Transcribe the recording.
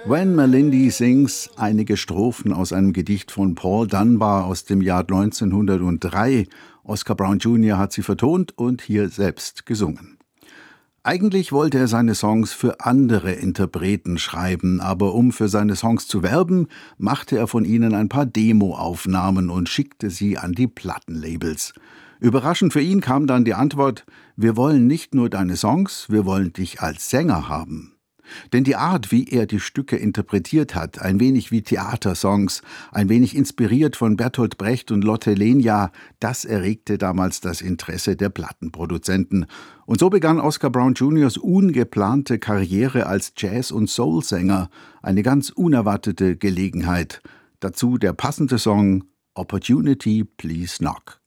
When Melindy Sings, einige Strophen aus einem Gedicht von Paul Dunbar aus dem Jahr 1903. Oscar Brown Jr. hat sie vertont und hier selbst gesungen. Eigentlich wollte er seine Songs für andere Interpreten schreiben, aber um für seine Songs zu werben, machte er von ihnen ein paar Demo-Aufnahmen und schickte sie an die Plattenlabels. Überraschend für ihn kam dann die Antwort: Wir wollen nicht nur deine Songs, wir wollen dich als Sänger haben. Denn die Art, wie er die Stücke interpretiert hat, ein wenig wie Theatersongs, ein wenig inspiriert von Bertolt Brecht und Lotte Lenya, das erregte damals das Interesse der Plattenproduzenten. Und so begann Oscar Brown Jr.'s ungeplante Karriere als Jazz- und Soul-Sänger, eine ganz unerwartete Gelegenheit. Dazu der passende Song Opportunity Please Knock.